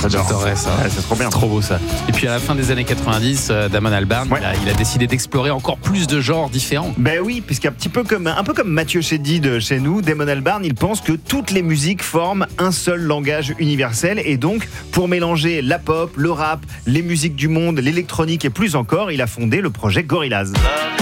J'adorerais ça. Ouais, c'est trop bien. C'est trop beau ça. Et puis à la fin des années 90, Damon Albarn, il a décidé d'explorer encore plus de genres différents. Ben oui, puisqu'un peu comme Mathieu Chédid de chez nous, Damon Albarn, il pense que toutes les musiques forment un seul langage universel, et donc pour mélanger la pop, le rap, les musiques du monde, l'électronique et plus encore, il a fondé le projet Gorillaz.